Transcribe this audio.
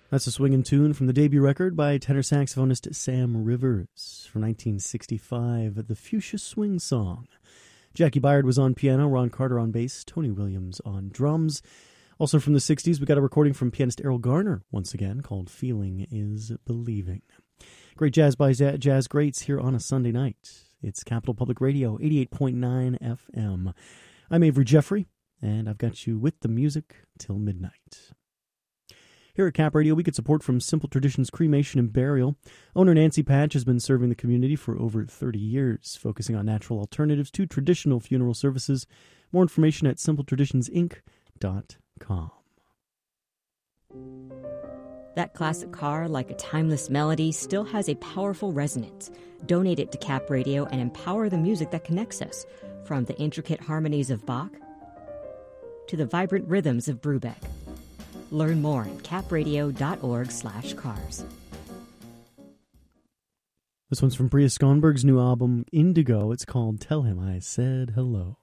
That's a swinging tune from the debut record by tenor saxophonist Sam Rivers from 1965, the Fuchsia Swing Song. Jackie Byard was on piano, Ron Carter on bass, Tony Williams on drums. Also from the 60s, we got a recording from pianist Errol Garner, once again, called Feeling is Believing. Great jazz by jazz greats here on a Sunday night. It's Capital Public Radio, 88.9 FM. I'm Avery Jeffrey, and I've got you with the music till midnight. Here at Cap Radio, we get support from Simple Traditions Cremation and Burial. Owner Nancy Patch has been serving the community for over 30 years, focusing on natural alternatives to traditional funeral services. More information at simpletraditionsinc.com. That classic car, like a timeless melody, still has a powerful resonance. Donate it to Cap Radio and empower the music that connects us, from the intricate harmonies of Bach to the vibrant rhythms of Brubeck. Learn more at capradio.org/cars. This one's from Bria Skonberg's new album, Indigo. It's called Tell Him I Said Hello.